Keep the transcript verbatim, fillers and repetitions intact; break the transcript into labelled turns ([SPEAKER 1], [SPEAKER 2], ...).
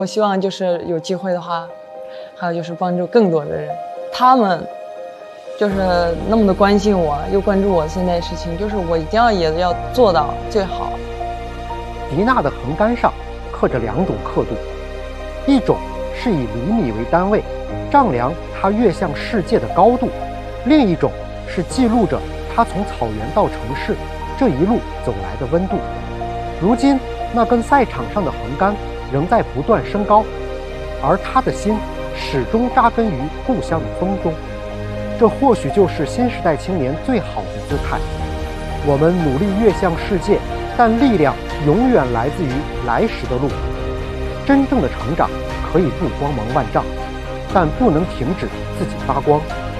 [SPEAKER 1] 我希望就是有机会的话，还有就是帮助更多的人，他们就是那么的关心我，又关注我现在的事情，就是我一定要也要做到最好。
[SPEAKER 2] 迪娜的横杆上刻着两种刻度，一种是以厘米为单位，丈量它跃向世界的高度；另一种是记录着它从草原到城市这一路走来的温度。如今，那根赛场上的横杆仍在不断升高，而他的心始终扎根于故乡的风中。这或许就是新时代青年最好的姿态。我们努力跃向世界，但力量永远来自于来时的路。真正的成长可以不光芒万丈，但不能停止自己发光。